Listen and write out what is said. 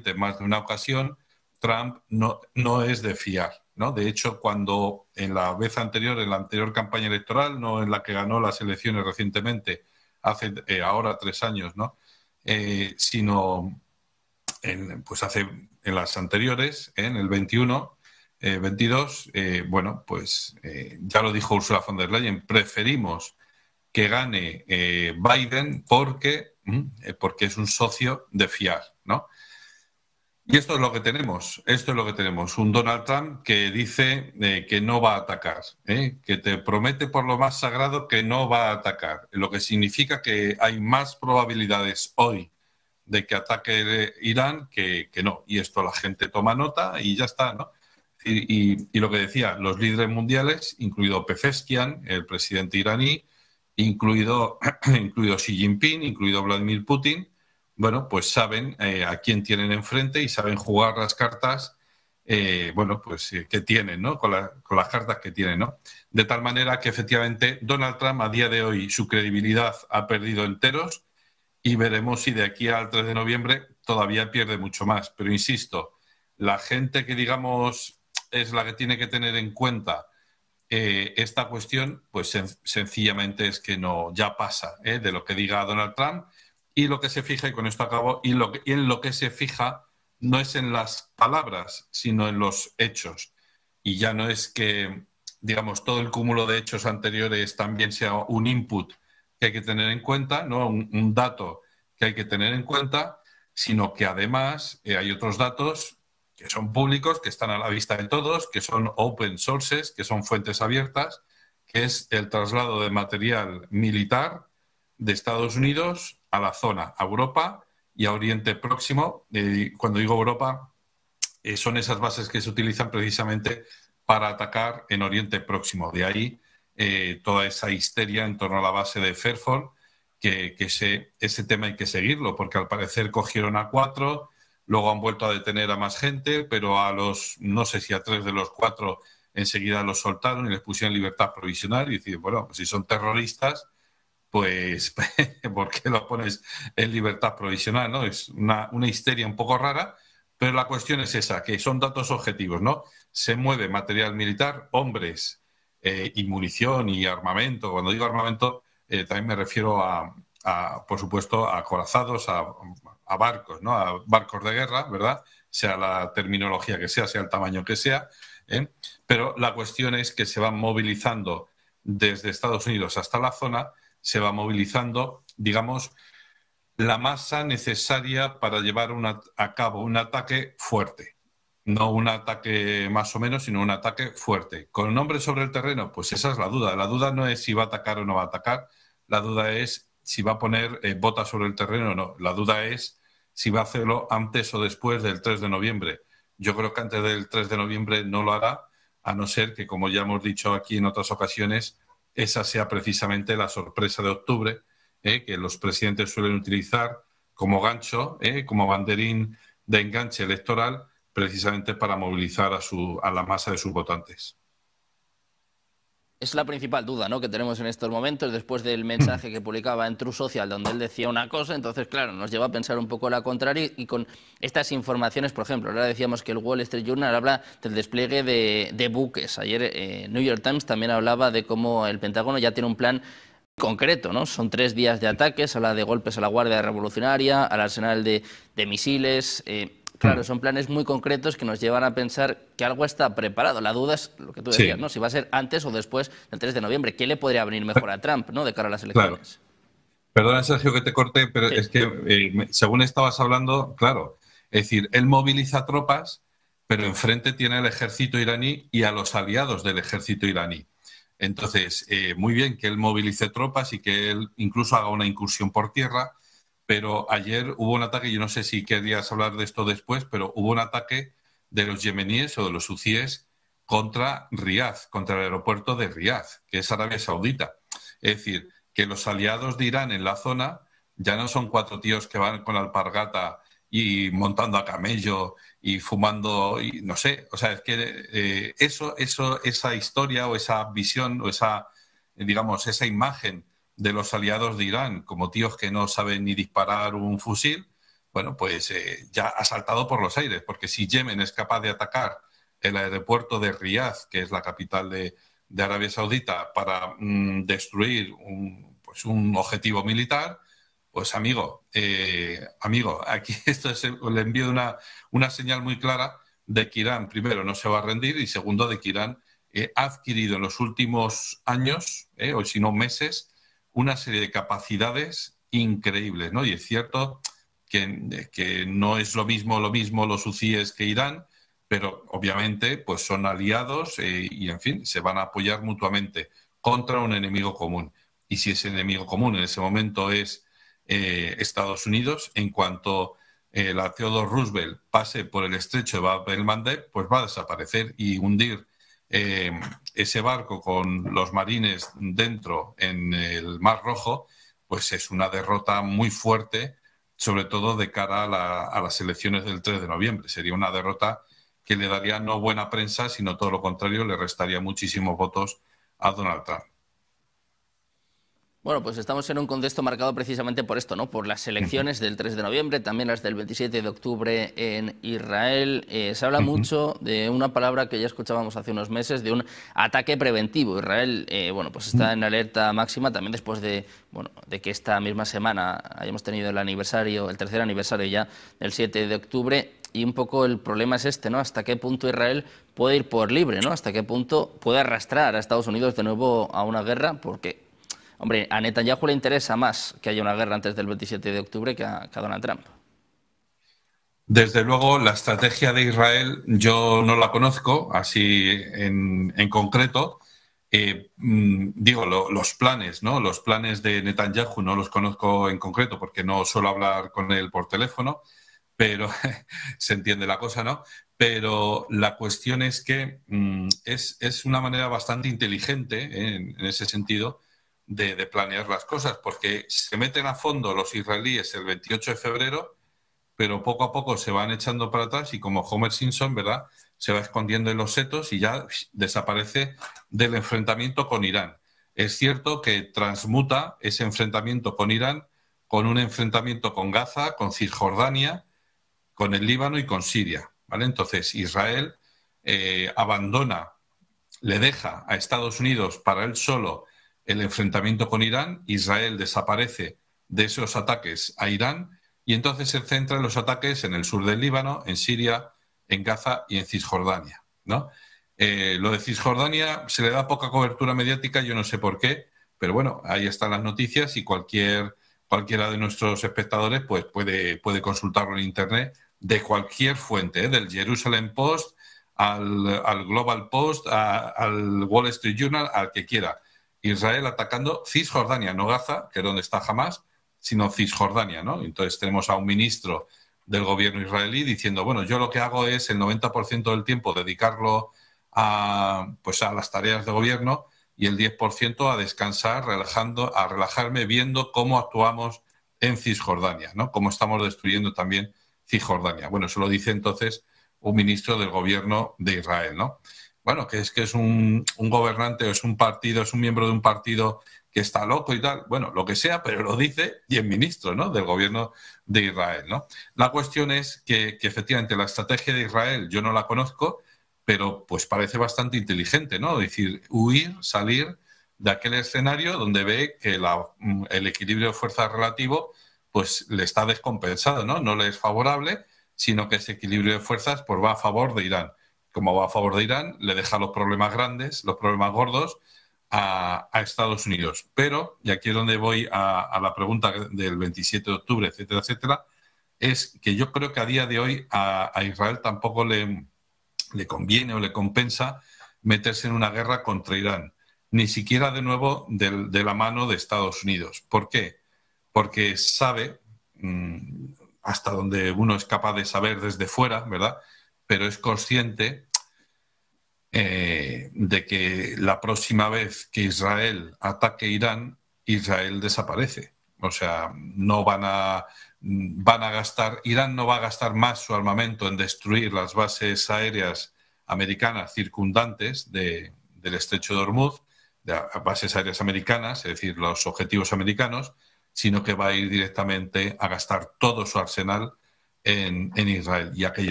reciente, más de una ocasión, Trump no es de fiar, ¿no? De hecho, cuando en la vez anterior, en la anterior campaña electoral, no en la que ganó las elecciones recientemente, hace ahora 3 años, ¿no? Sino pues en las anteriores, en el 21, 22, bueno, pues ya lo dijo Ursula von der Leyen, preferimos que gane Biden porque es un socio de fiar, ¿no? Y esto es lo que tenemos, un Donald Trump que dice que no va a atacar, que te promete por lo más sagrado que no va a atacar, lo que significa que hay más probabilidades hoy de que ataque Irán que no. Y esto la gente toma nota y ya está, ¿no? Y lo que decía, los líderes mundiales, incluido Pezeshkian, el presidente iraní, incluido Xi Jinping, incluido Vladimir Putin, bueno, pues saben a quién tienen enfrente y saben jugar las cartas, que tienen, ¿no? Con las cartas que tienen, ¿no? De tal manera que efectivamente Donald Trump a día de hoy su credibilidad ha perdido enteros y veremos si de aquí al 3 de noviembre todavía pierde mucho más. Pero insisto, la gente que digamos es la que tiene que tener en cuenta esta cuestión, pues sencillamente es que no, ya pasa de lo que diga Donald Trump, y lo que se fija, y con esto acabo, y en lo que se fija no es en las palabras, sino en los hechos. Y ya no es que, digamos, todo el cúmulo de hechos anteriores también sea un input que hay que tener en cuenta, ¿no? Un dato que hay que tener en cuenta, sino que además hay otros datos que son públicos, que están a la vista de todos, que son open sources, que son fuentes abiertas, que es el traslado de material militar de Estados Unidos a la zona, a Europa y a Oriente Próximo. Cuando digo Europa, son esas bases que se utilizan precisamente para atacar en Oriente Próximo. De ahí toda esa histeria en torno a la base de Fairphone, que ese tema hay que seguirlo, porque al parecer cogieron a 4, luego han vuelto a detener a más gente, pero no sé si a 3 de los 4 enseguida los soltaron y les pusieron libertad provisional y decir, bueno, pues si son terroristas, pues ¿por qué lo pones en libertad provisional? ¿No? Es una histeria un poco rara, pero la cuestión es esa, que son datos objetivos, ¿no? Se mueve material militar, hombres y munición y armamento. Cuando digo armamento, también me refiero por supuesto, a acorazados, a barcos, ¿no? A barcos de guerra, ¿verdad? Sea la terminología que sea el tamaño que sea, pero la cuestión es que se van movilizando desde Estados Unidos hasta la zona, se va movilizando, digamos, la masa necesaria para llevar a cabo un ataque fuerte. No un ataque más o menos, sino un ataque fuerte. ¿Con nombres sobre el terreno? Pues esa es la duda. La duda no es si va a atacar o no va a atacar. La duda es si va a poner botas sobre el terreno o no. La duda es si va a hacerlo antes o después del 3 de noviembre. Yo creo que antes del 3 de noviembre no lo hará, a no ser que, como ya hemos dicho aquí en otras ocasiones, esa sea precisamente la sorpresa de octubre, que los presidentes suelen utilizar como gancho, como banderín de enganche electoral, precisamente para movilizar a la masa de sus votantes. Es la principal duda, ¿no?, que tenemos en estos momentos, después del mensaje que publicaba en True Social, donde él decía una cosa. Entonces, claro, nos lleva a pensar un poco la contraria, y con estas informaciones, por ejemplo, ahora decíamos que el Wall Street Journal habla del despliegue de buques. Ayer New York Times también hablaba de cómo el Pentágono ya tiene un plan concreto, ¿no? Son 3 días de ataques, habla de golpes a la Guardia Revolucionaria, al arsenal de misiles. Claro, son planes muy concretos que nos llevan a pensar que algo está preparado. La duda es lo que tú decías, ¿no? Si va a ser antes o después del 3 de noviembre. ¿Qué le podría venir mejor a Trump, ¿no?, de cara a las elecciones? Claro. Perdona, Sergio, que te corte, pero sí, es que según estabas hablando, claro, es decir, él moviliza tropas, pero enfrente tiene al ejército iraní y a los aliados del ejército iraní. Entonces, muy bien que él movilice tropas y que él incluso haga una incursión por tierra, pero ayer hubo un ataque, yo no sé si querías hablar de esto después, pero hubo un ataque de los yemeníes o de los hutíes contra Riad, contra el aeropuerto de Riad, que es Arabia Saudita. Es decir, que los aliados de Irán en la zona ya no son 4 tíos que van con alpargata y montando a camello y fumando, y no sé, o sea, es que esa historia o esa visión o esa imagen de los aliados de Irán como tíos que no saben ni disparar un fusil, bueno, pues ya ha saltado por los aires, porque si Yemen es capaz de atacar el aeropuerto de Riad, que es la capital de Arabia Saudita, para destruir pues un objetivo militar, pues amigo, aquí esto le envío una señal muy clara de que Irán, primero, no se va a rendir y segundo, de que Irán ha adquirido en los últimos años, o si no meses, una serie de capacidades increíbles, ¿no? Y es cierto que no es lo mismo los hutíes que Irán, pero obviamente pues son aliados y, en fin, se van a apoyar mutuamente contra un enemigo común. Y si ese enemigo común en ese momento es Estados Unidos, en cuanto la Theodore Roosevelt pase por el estrecho de Bab el-Mandeb, pues va a desaparecer y hundir ese barco con los marines dentro en el Mar Rojo, pues es una derrota muy fuerte, sobre todo de cara a las elecciones del 3 de noviembre. Sería una derrota que le daría no buena prensa, sino todo lo contrario, le restaría muchísimos votos a Donald Trump. Bueno, pues estamos en un contexto marcado precisamente por esto, ¿no? Por las elecciones del 3 de noviembre, también las del 27 de octubre en Israel. Se habla mucho de una palabra que ya escuchábamos hace unos meses, de un ataque preventivo. Israel, bueno, pues está en alerta máxima también después de, bueno, de que esta misma semana hayamos tenido el tercer aniversario ya del 7 de octubre. Y un poco el problema es este, ¿no? Hasta qué punto Israel puede ir por libre, ¿no? Hasta qué punto puede arrastrar a Estados Unidos de nuevo a una guerra, porque hombre, a Netanyahu le interesa más que haya una guerra antes del 27 de octubre que a Donald Trump. Desde luego, la estrategia de Israel yo no la conozco así en concreto. Digo, los planes, ¿no? Los planes de Netanyahu no los conozco en concreto porque no suelo hablar con él por teléfono, pero se entiende la cosa, ¿no? Pero la cuestión es que es una manera bastante inteligente, en ese sentido, de planear las cosas, porque se meten a fondo los israelíes el 28 de febrero, pero poco a poco se van echando para atrás y como Homer Simpson, ¿verdad? Se va escondiendo en los setos y ya desaparece del enfrentamiento con Irán. Es cierto que transmuta ese enfrentamiento con Irán con un enfrentamiento con Gaza, con Cisjordania, con el Líbano y con Siria, ¿vale? Entonces Israel abandona, le deja a Estados Unidos para él solo el enfrentamiento con Irán, Israel desaparece de esos ataques a Irán y entonces se centra en los ataques en el sur del Líbano, en Siria, en Gaza y en Cisjordania, ¿no? Lo de Cisjordania se le da poca cobertura mediática, yo no sé por qué, pero bueno, ahí están las noticias y cualquiera de nuestros espectadores pues puede consultarlo en Internet de cualquier fuente, del Jerusalem Post al Global Post, al Wall Street Journal, al que quiera. Israel atacando Cisjordania, no Gaza, que es donde está Hamas, sino Cisjordania, ¿no? Entonces tenemos a un ministro del gobierno israelí diciendo, bueno, yo lo que hago es el 90% del tiempo dedicarlo pues a las tareas de gobierno y el 10% a descansar, a relajarme viendo cómo actuamos en Cisjordania, ¿no? Cómo estamos destruyendo también Cisjordania. Bueno, eso lo dice entonces un ministro del gobierno de Israel, ¿no? Bueno, que es un gobernante o es un partido, es un miembro de un partido que está loco y tal, bueno, lo que sea, pero lo dice y es ministro, ¿no?, del gobierno de Israel, ¿no? La cuestión es que efectivamente la estrategia de Israel yo no la conozco, pero pues parece bastante inteligente, ¿no? Es decir, salir de aquel escenario donde ve que el equilibrio de fuerzas relativo pues le está descompensado, ¿no? No le es favorable, sino que ese equilibrio de fuerzas pues va a favor de Irán. Como va a favor de Irán, le deja los problemas grandes, los problemas gordos a Estados Unidos. Pero, y aquí es donde voy a la pregunta del 27 de octubre, etcétera, etcétera, es que yo creo que a día de hoy a Israel tampoco le conviene o le compensa meterse en una guerra contra Irán, ni siquiera de nuevo de la mano de Estados Unidos. ¿Por qué? Porque sabe, hasta donde uno es capaz de saber desde fuera, ¿verdad?, pero es consciente de que la próxima vez que Israel ataque Irán, Israel desaparece. O sea, no van a gastar, Irán no va a gastar más su armamento en destruir las bases aéreas americanas circundantes del estrecho de Hormuz, de bases aéreas americanas, es decir, los objetivos americanos, sino que va a ir directamente a gastar todo su arsenal en Israel, y aquello